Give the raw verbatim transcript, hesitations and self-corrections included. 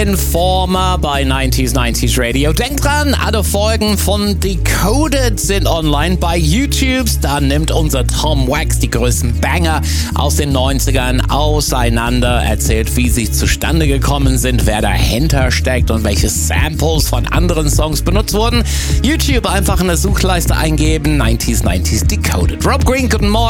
Informer bei neunzig neunzig Radio. Denkt dran, alle Folgen von Decoded sind online bei YouTube. Da nimmt unser Tom Wax die größten Banger aus den neunzigern auseinander, erzählt, wie sie zustande gekommen sind, wer dahinter steckt und welche Samples von anderen Songs benutzt wurden. YouTube einfach in der Suchleiste eingeben, neunzig neunzig Decoded. Rob Green, guten Morgen.